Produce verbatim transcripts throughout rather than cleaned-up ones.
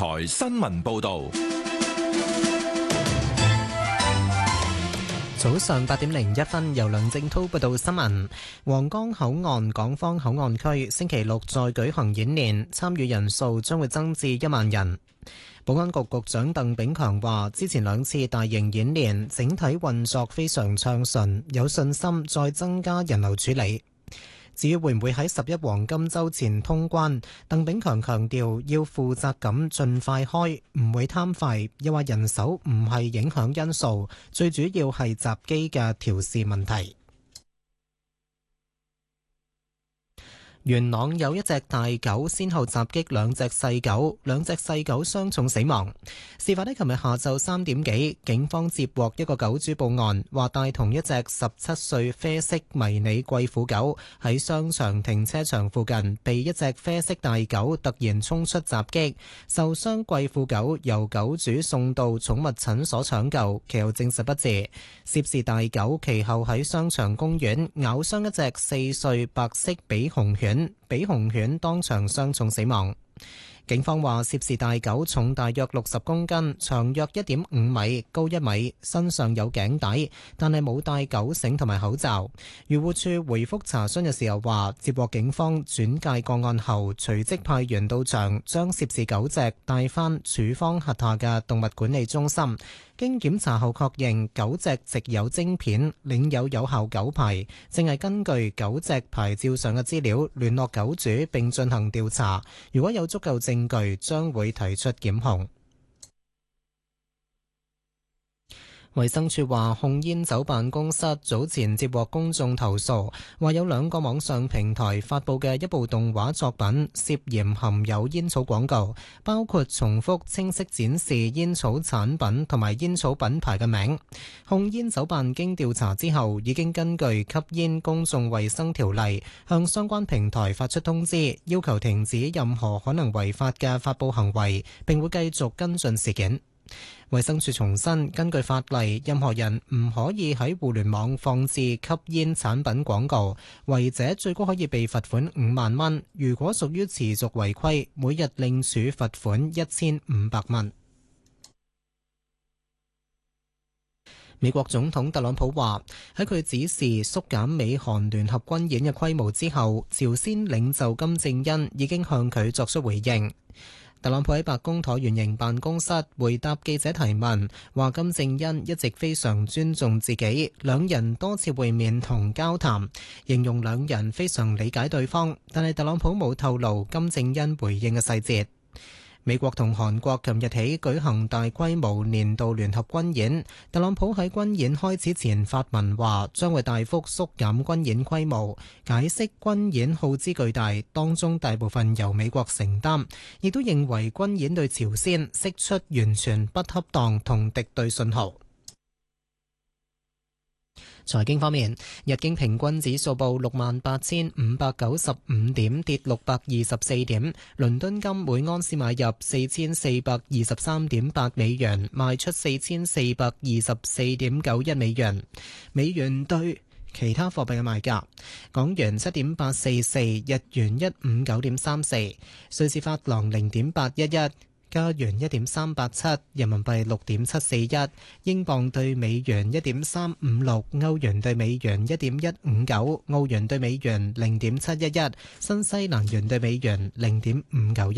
台新聞報道。 早上八點零一分，由梁正濤報道新聞。皇崗口岸港方口岸區星期六再舉行演練，參與人數將會增至一萬人。保安局局長鄧炳強話，之前兩次大型演練整體運作非常暢順，有信心再增加人流處理。至於會唔會喺十一黃金週前通關，鄧炳強強調要負責咁盡快開，唔會貪快，又話人手唔係影響因素，最主要係閘機嘅調試問題。元朗有一隻大狗先後襲擊兩隻細狗，兩隻細狗傷重死亡。事發喺琴日下晝三點幾，警方接獲一個狗主報案，話帶同一隻十七歲啡色迷你貴婦狗喺商場停車場附近被一隻啡色大狗突然衝出襲擊，受傷貴婦狗由狗主送到寵物診所搶救，其後證實不治。涉事大狗其後喺商場公園咬傷一隻四歲白色比熊犬，比熊犬當場傷重死亡。警方話涉事大狗重大約六十公斤，長約一點五米，高一米，身上有頸帶，但係冇戴狗繩同埋口罩。漁護署回覆查詢嘅時候話，接獲警方轉介個案後，隨即派員到場，將涉事狗隻帶返署方轄下嘅動物管理中心。經檢查後確認狗隻植有晶片，領有有效狗牌，正係根據狗隻牌照上嘅資料聯絡狗主並進行調查。如果有足夠證據，將會提出檢控。衛生署話，控煙酒辦公室早前接獲公眾投訴，話有兩個網上平台發佈嘅一部動畫作品涉嫌含有煙草廣告，包括重複清晰展示煙草產品同埋煙草品牌嘅名。控煙酒辦經調查之後，已經根據吸煙公眾衛生條例向相關平台發出通知，要求停止任何可能違法嘅發佈行為，並會繼續跟進事件。衛生署重申，根據法例，任何人唔可以喺互聯網放置吸煙產品廣告，違者最高可以被罰款五萬蚊。如果屬於持續違規，每日另處罰款一千五百蚊。美國總統特朗普話，喺佢指示縮減美韓聯合軍演嘅規模之後，朝鮮領袖金正恩已經向佢作出回應。特朗普喺白宮橢圓形辦公室回答記者提問，話金正恩一直非常尊重自己，兩人多次會面同交談，形容兩人非常理解對方，但係特朗普冇透露金正恩回應嘅細節。美國同韓國琴日起舉行大規模年度聯合軍演，特朗普喺軍演開始前發文話將會大幅縮減軍演規模，解釋軍演耗資巨大，當中大部分由美國承擔，亦都認為軍演對朝鮮釋出完全不恰當同敵對信號。財經方面，日經平均指數報六萬八千五百九十五點，跌六百二十四點。倫敦金每盎司買入四千四百二十三點八美元，賣出四千四百二十四點九一美元。美元對其他貨幣嘅賣價：港元七點八四四，日元一五九點三四，瑞士法郎零點八一一。加元一點三八七，人民幣六點七四一，英鎊對美元一點三五六，歐元對美元一點一五九，澳元對美元零點七一一，新西蘭元對美元零點五九一。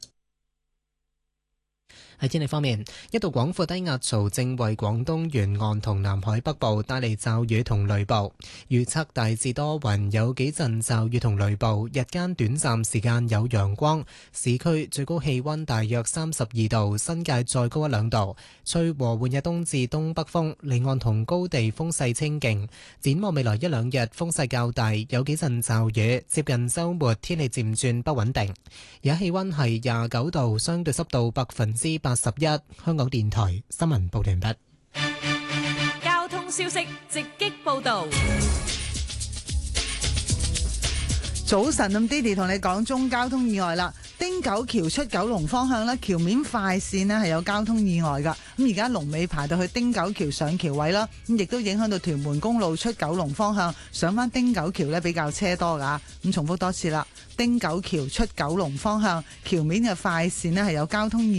喺天氣方面，一道廣闊低壓槽正為廣東沿岸同南海北部帶嚟驟雨同雷暴。預測大致多雲，有幾陣驟雨同雷暴，日間短暫時間有陽光。市區最高氣溫大約三十二度，新界再高一兩度。吹和緩嘅東至東北風，離岸同高地風勢清勁。展望未來一兩日風勢較大，有幾陣驟雨。接近週末天氣漸轉不穩定。而家氣溫係廿九度，相對濕度百分之八十一。香港電台新聞報道完畢。 交通消息直擊報道。 早晨，咁 Didi 同你講中交通意外啦。汀九橋出九龍方向咧，橋面快線咧係有交通意外噶。咁而家龍尾排到去汀九橋上橋位啦，咁亦都影響到屯門公路出九龍方向上翻汀九橋咧比較車多噶。咁重複多次啦，汀九橋出九龍方向橋面嘅快線咧係有交通意外。